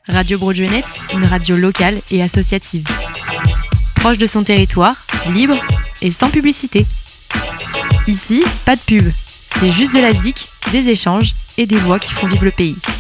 Radio Broadionet, une radio locale et associative. Proche de son territoire, libre et sans publicité. Ici, pas de pub. C'est juste de la zik, des échanges et des voix qui font vivre le pays.